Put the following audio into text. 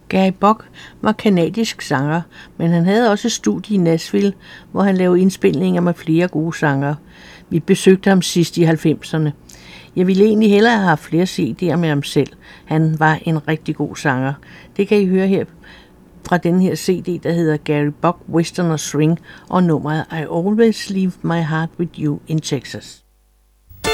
Gary Buck var canadisk sanger, men han havde også et studie i Nashville, hvor han lavede indspilninger med flere gode sangere. Vi besøgte ham sidst i 90'erne. Jeg ville egentlig hellere have haft flere CD'er med ham selv. Han var en rigtig god sanger. Det kan I høre her fra den her CD, der hedder Gary Buck, Western og Swing, og nummeret I Always Leave My Heart With You in Texas.